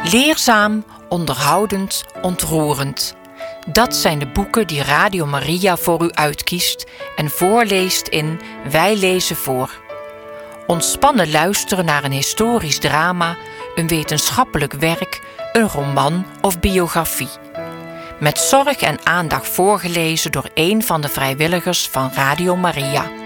Leerzaam, onderhoudend, ontroerend. Dat zijn de boeken die Radio Maria voor u uitkiest en voorleest in Wij lezen voor. Ontspannen luisteren naar een historisch drama, een wetenschappelijk werk, een roman of biografie. Met zorg en aandacht voorgelezen door een van de vrijwilligers van Radio Maria.